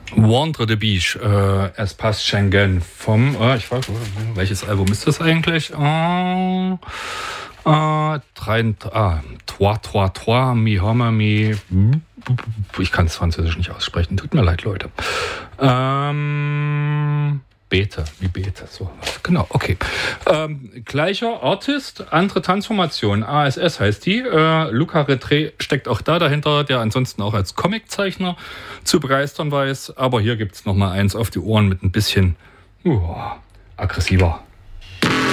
Wander de Beach, Es passt Schengen vom, ich weiß, welches Album ist das eigentlich? Trois, mi Homme, mi. Ich kann es Französisch nicht aussprechen, tut mir leid, Leute. Bete, so. Genau, okay. Gleicher Artist, andere Tanzformation. ASS heißt die. Luca Retré steckt auch da dahinter, der ansonsten auch als Comiczeichner zu begeistern weiß. Aber hier gibt es nochmal eins auf die Ohren mit ein bisschen aggressiver